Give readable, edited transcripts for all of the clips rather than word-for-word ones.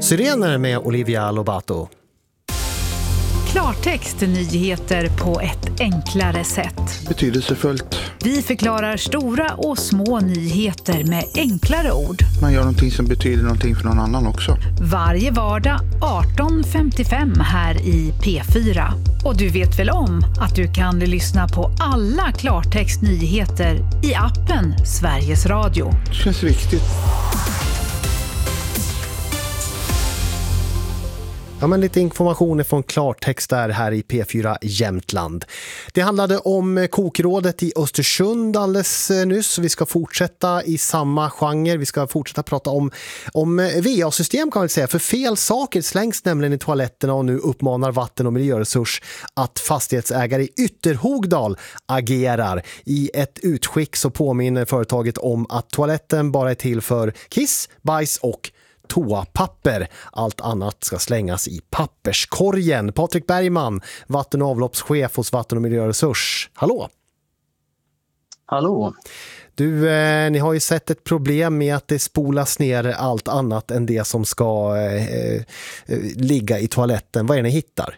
Syrener med Olivia Lobato. Klartext, nyheter på ett enklare sätt. Betydelsefullt. Vi förklarar stora och små nyheter med enklare ord. Man gör någonting som betyder någonting för någon annan också. Varje vardag 18:55 här i P4. Och du vet väl om att du kan lyssna på alla Klartext nyheter i appen Sveriges Radio. Det känns viktigt. Ja, men lite information från Klartext där här i P4 Jämtland. Det handlade om kokrådet i Östersund alldeles nyss. Vi ska fortsätta i samma genre. Vi ska fortsätta prata om VA-system kan man säga. För fel saker slängs nämligen i toaletterna och nu uppmanar vatten- och miljöresurs att fastighetsägare i Ytterhogdal agerar. I ett utskick så påminner företaget om att toaletten bara är till för kiss, bajs och toapapper. Allt annat ska slängas i papperskorgen. Patrik Bergman, vatten- och avloppschef hos Vatten- och miljöresurs. Hallå! Hallå! Du, ni har ju sett ett problem med att det spolas ner allt annat än det som ska ligga i toaletten. Vad är det ni hittar?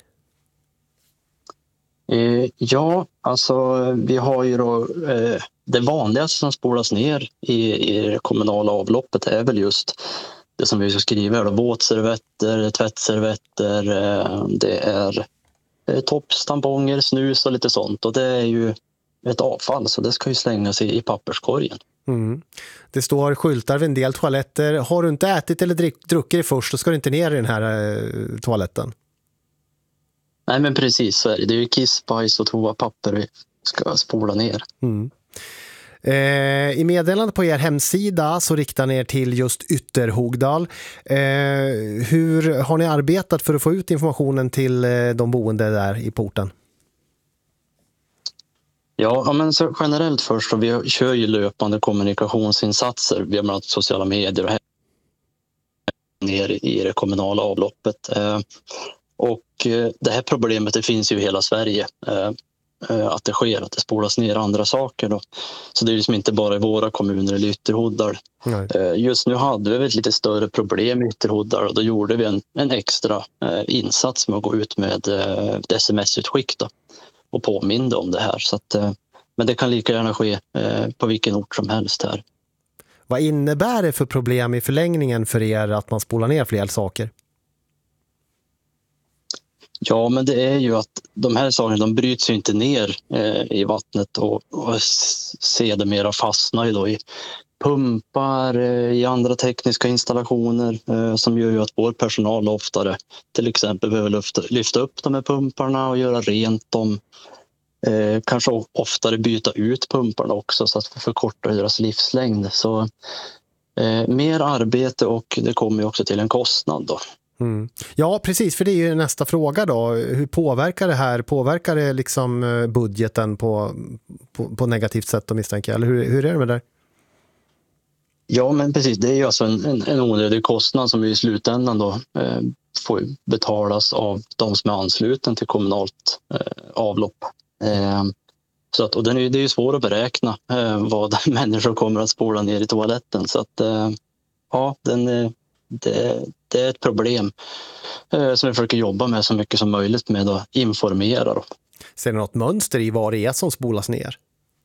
Ja, alltså vi har ju då det vanligaste som spolas ner i det kommunala avloppet är väl just det som vi ska skriva här då, våtservetter, tvättservetter, det är tops, tamponger, snus och lite sånt. Och det är ju ett avfall så det ska ju slängas i papperskorgen. Mm. Det står skyltar vid en del toaletter. Har du inte ätit eller druckit det först så ska du inte ner i den här toaletten. Nej men precis så är det. Det är ju kiss, bajs och toapapper vi ska spola ner. Mm. I meddelandet på er hemsida så riktar ni er till just Ytterhogdal. Hur har ni arbetat för att få ut informationen till de boende där i porten? Ja, men så generellt först så vi kör ju löpande kommunikationsinsatser via bland annat sociala medier och ner i det kommunala avloppet. Och det här problemet det finns ju i hela Sverige. Att det sker, att det spolas ner andra saker då. Så det är liksom inte bara i våra kommuner eller Ytterhogdal. Just nu hade vi ett lite större problem i Ytterhogdal och då gjorde vi en extra insats med att gå ut med ett sms-utskick då, och påminna om det här. Så att, men det kan lika gärna ske på vilken ort som helst här. Vad innebär det för problem i förlängningen för er att man spolar ner fler saker? Ja, men det är ju att de här sakerna de bryts ju inte ner i vattnet och sedermera fastnar ju då i pumpar, i andra tekniska installationer som gör ju att vår personal oftare till exempel behöver lyfta upp de här pumparna och göra rent dem. Kanske oftare byta ut pumparna också så att förkorta deras livslängd. Så mer arbete och det kommer ju också till en kostnad då. Mm. Ja, precis, för det är ju nästa fråga då. Hur påverkar det här? Påverkar det liksom budgeten på negativt sätt då, misstänker jag? Eller hur är det med det? Ja, men precis. Det är ju alltså en onödig kostnad som i slutändan då får betalas av de som är ansluten till kommunalt avlopp. Så att, och det är ju svårt att beräkna vad människor kommer att spola ner i toaletten. Så att ja, det är ett problem som vi försöker jobba med så mycket som möjligt med att informera. Då. Ser du något mönster i vad det är som spolas ner?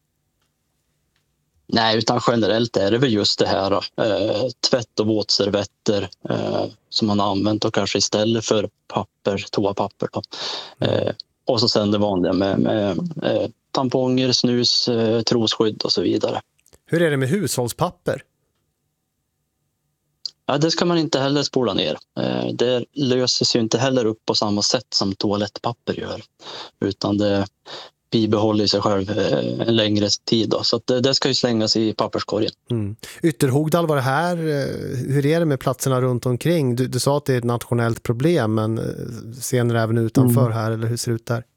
Nej, utan generellt är det väl just det här tvätt- och våtservetter som man har använt och kanske istället för toapapper. Då. Och så sen det vanliga med tamponger, snus, trosskydd och så vidare. Hur är det med hushållspapper? Ja, det ska man inte heller spola ner. Det löses ju inte heller upp på samma sätt som toalettpapper gör. Utan det bibehåller sig själv en längre tid. Då. Så att det ska ju slängas i papperskorgen. Mm. Ytterhogdal var det här. Hur är det med platserna runt omkring? Du sa att det är ett nationellt problem, men ser ni det även utanför här? Eller hur ser det ut där?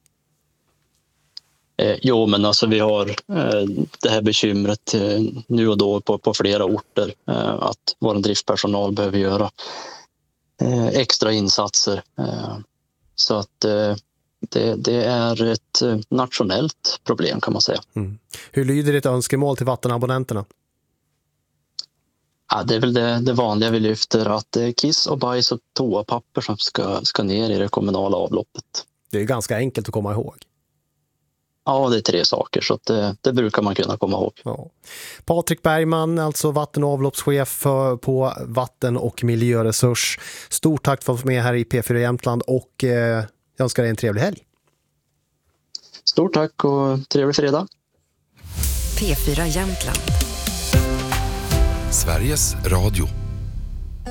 Jo, men alltså vi har det här bekymret nu och då på flera orter att vår driftpersonal behöver göra extra insatser. Så att det är ett nationellt problem kan man säga. Mm. Hur lyder ditt önskemål till vattenabonnenterna? Ja, det är väl det vanliga vi lyfter, att det är kiss och bajs och toapapper som ska ner i det kommunala avloppet. Det är ganska enkelt att komma ihåg. Ja, det är 3 saker, så att det brukar man kunna komma ihåg. Ja. Patrik Bergman, alltså vatten- och avloppschef på Vatten- och miljöresurs. Stort tack för att du var med här i P4 Jämtland och jag önskar dig en trevlig helg. Stort tack och trevlig fredag. P4 Jämtland. Sveriges Radio.